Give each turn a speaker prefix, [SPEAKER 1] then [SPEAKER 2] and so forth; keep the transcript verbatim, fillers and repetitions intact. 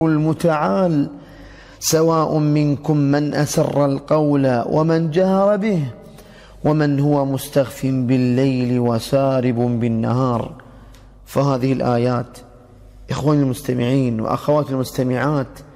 [SPEAKER 1] المتعال سواء منكم من أسر القول ومن جهر به ومن هو مستخف بالليل وسارب بالنهار. فهذه الآيات إخواني المستمعين وأخواتي المستمعات